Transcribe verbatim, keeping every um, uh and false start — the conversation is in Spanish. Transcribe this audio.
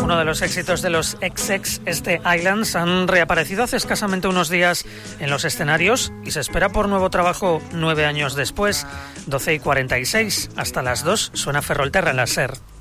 Uno de los éxitos de los ex ex, este Islands, han reaparecido hace escasamente unos días en los escenarios y se espera por nuevo trabajo nueve años después. doce y cuarenta y seis, hasta las dos, suena Ferrolterra en la SER.